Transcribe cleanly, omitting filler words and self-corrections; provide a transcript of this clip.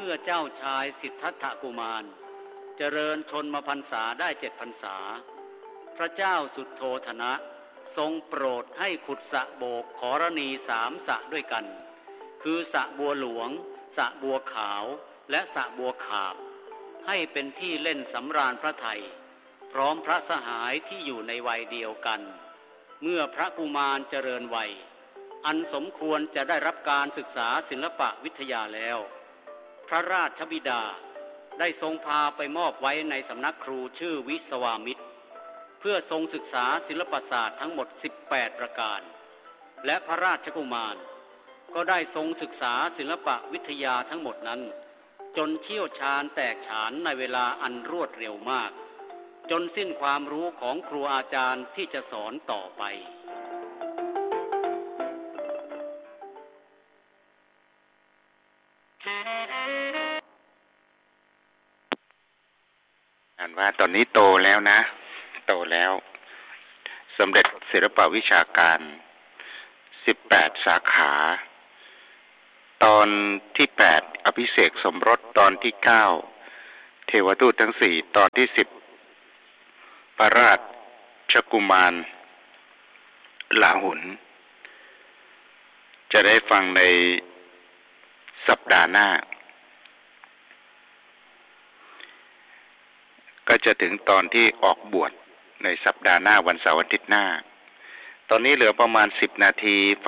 มื่อเจ้าชายสิทธัตถกุมารเจริญชนมพรรษาได้7 พรรษาพระเจ้าสุโธทนะทรงโปรดให้ขุดสระโบกขรณี3 สระด้วยกันคือสระบัวหลวงสระบัวขาวและสระบัวขาบให้เป็นที่เล่นสำราญพระทัยพร้อมพระสหายที่อยู่ในวัยเดียวกันเมื่อพระกุมารเจริญวัยอันสมควรจะได้รับการศึกษาศิลปะวิทยาแล้วพระราชบิดาได้ทรงพาไปมอบไว้ในสำนักครูชื่อวิศวามิตรเพื่อทรงศึกษาศิลปศาสตร์ทั้งหมด18 ประการและพระราชกุมารก็ได้ทรงศึกษาศิลปะวิทยาทั้งหมดนั้นจนเชี่ยวชาญแตกฉานในเวลาอันรวดเร็วมากจนสิ้นความรู้ของครูอาจารย์ที่จะสอนต่อไปอ่านว่าตอนนี้โตแล้วนะโตแล้วสำเร็จศิลปวิชาการ18 สาขาตอนที่8อภิเษกสมรสตอนที่9เทวทูตทั้ง4ตอนที่10พระราชกุมารลาหุนจะได้ฟังในสัปดาห์หน้าก็จะถึงตอนที่ออกบวชในสัปดาห์หน้าวันเสาร์อาทิตย์หน้าตอนนี้เหลือประมาณ10 นาที